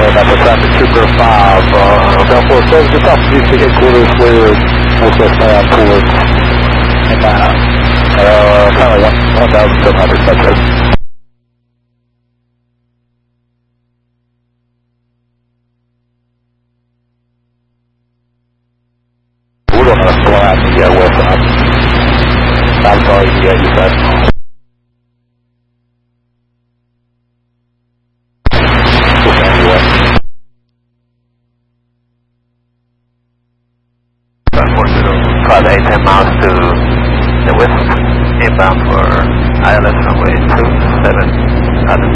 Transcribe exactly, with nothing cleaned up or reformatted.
that's a traffic trooper five, uh, Bell four seven, just off D C headquarters where Northwest bound towards, uh, uh, kind of one thousand seven hundred, that's it. We're going to fly the uh, west side. I'm sorry, the uh, east side. Flight eight ten miles to the west, inbound for I L S runway two seven.